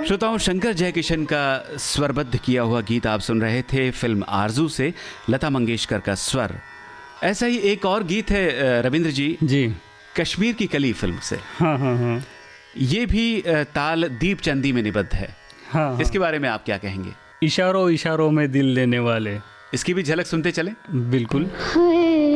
श्रोताओं, शंकर जयकिशन का स्वरबद्ध किया हुआ गीत आप सुन रहे थे फिल्म आरजू से, लता मंगेशकर का स्वर। ऐसा ही एक और गीत है रविंद्र जी, कश्मीर की कली फिल्म से। हाँ। ये भी ताल दीप चंदी में निबद्ध है। हाँ। इसके बारे में आप क्या कहेंगे? इशारों इशारों में दिल लेने वाले, इसकी भी झलक सुनते चलें। बिल्कुल।